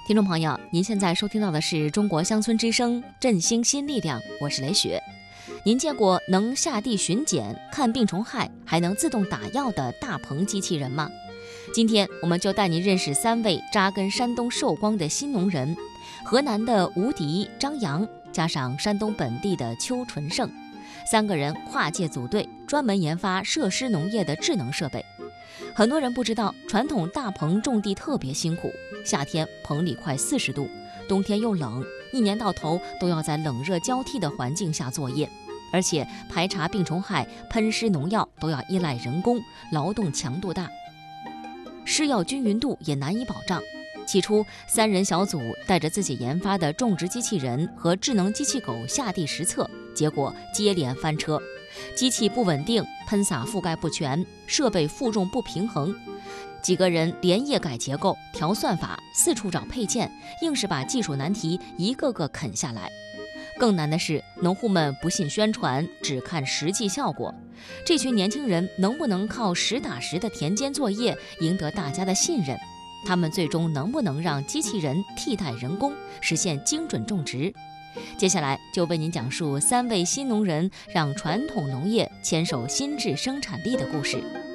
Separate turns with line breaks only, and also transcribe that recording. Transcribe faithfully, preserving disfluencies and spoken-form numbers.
听众朋友，您现在收听到的是中国乡村之声振兴新力量，我是雷雪。您见过能下地巡检、看病虫害，还能自动打药的大棚机器人吗？今天我们就带您认识三位扎根山东寿光的新农人，河南的吴迪、张扬，加上山东本地的邱纯胜，三个人跨界组队，专门研发设施农业的智能设备。很多人不知道，传统大棚种地特别辛苦，夏天棚里快四十度，冬天又冷，一年到头都要在冷热交替的环境下作业，而且排查病虫害、喷施农药都要依赖人工，劳动强度大，施药均匀度也难以保障。起初，三人小组带着自己研发的种植机器人和智能机器狗下地实测，结果接连翻车，机器不稳定，喷洒覆盖不全，设备负重不平衡。几个人连夜改结构、调算法，四处找配件，硬是把技术难题一个个啃下来。更难的是，农户们不信宣传，只看实际效果。这群年轻人能不能靠实打实的田间作业赢得大家的信任？他们最终能不能让机器人替代人工，实现精准种植？接下来就为您讲述三位新农人让传统农业牵手新质生产力的故事。